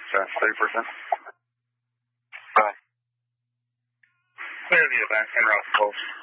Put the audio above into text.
30%. Bye. Clear the back and route close.